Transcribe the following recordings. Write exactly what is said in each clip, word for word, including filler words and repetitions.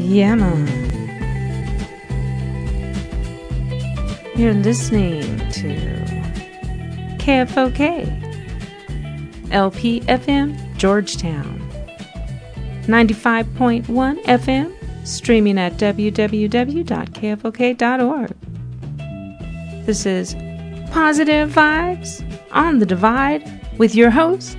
Yeah, man. You're listening to K F O K, L P F M, Georgetown, ninety-five point one F M, streaming at w w w dot k f o k dot org. This is Positive Vibes on the Divide with your host,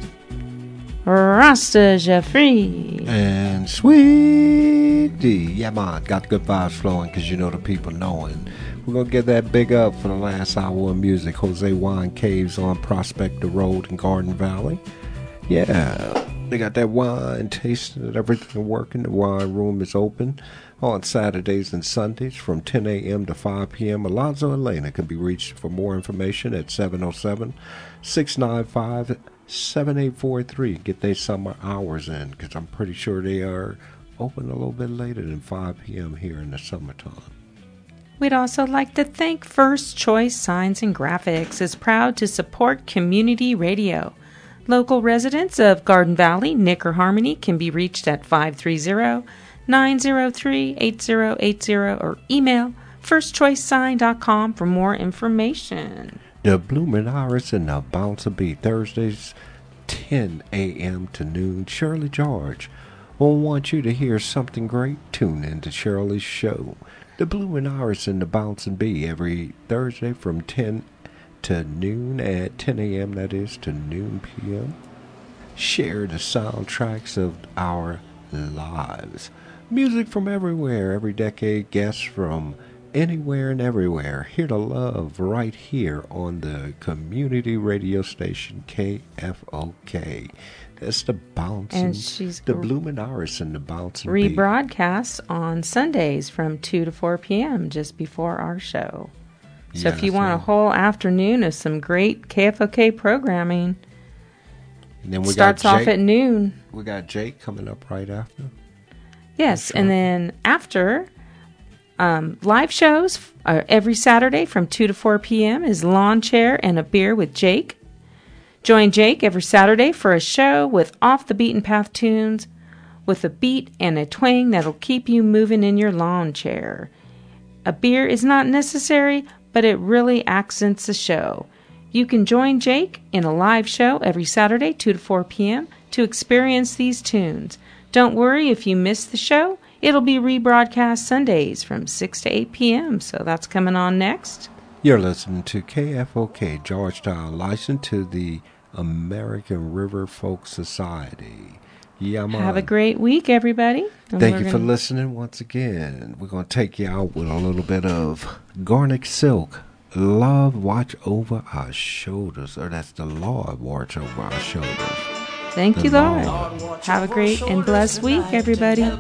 Rasta Jeffrey. And Sweet D. Yeah, man, got the good vibes flowing because you know the people knowing. We're going to give that big up for the last hour of music. Jose Wine Caves on Prospector Road in Garden Valley. Yeah, they got that wine tasting and everything working. The wine room is open on Saturdays and Sundays from ten a.m. to five p.m. Alonzo Elena can be reached for more information at seven oh seven, six nine five, seven eight four three. Get their summer hours in because I'm pretty sure they are open a little bit later than five p.m. here in the summertime. We'd also like to thank First Choice Signs and Graphics is proud to support community radio. Local residents of Garden Valley, Nick or Harmony can be reached at five three zero, nine zero three, eight zero eight zero or email first choice sign dot com for more information. The Bloomin' Iris and the Bouncer Bee, Thursdays, ten a.m. to noon. Shirley George will want you to hear something great. Tune in to Shirley's show. The Bloomin' Iris and the Bouncing Bee every Thursday from ten to noon at ten a.m. That is to noon p.m. Share the soundtracks of our lives. Music from everywhere, every decade, guests from anywhere and everywhere. Here to love right here on the community radio station K F O K. That's the Bouncing, and she's the Bloomin' Iris and the Bouncing rebroadcast Bee. On Sundays from two to four p.m. just before our show. So yeah, if you want right. a whole afternoon of some great K F O K programming, and then we starts got Jake, off at noon. We got Jake coming up right after. Yes, and then after, um, live shows uh, every Saturday from two to four p.m. is Lawn Chair and a Beer with Jake. Join Jake every Saturday for a show with off-the-beaten-path tunes with a beat and a twang that'll keep you moving in your lawn chair. A beer is not necessary, but it really accents the show. You can join Jake in a live show every Saturday, two to four p.m. to experience these tunes. Don't worry if you miss the show. It'll be rebroadcast Sundays from six to eight p.m., so that's coming on next. You're listening to K F O K Georgetown, licensed to the American River Folk Society. Yeah, man. Have a great week, everybody. And Thank you gonna... for listening once again. We're going to take you out with a little bit of Garnet Silk. Love, watch over our shoulders. Or that's the Lord, watch over our shoulders. Thank the you, Lord. Lord. Have a great and blessed week, everybody.